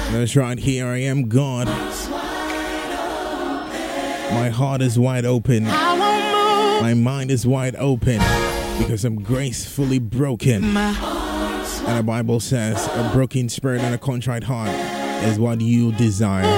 That's right, here I am, God. My heart is wide open. My mind is wide open because I'm gracefully broken. And the Bible says a broken spirit and a contrite heart is what you desire.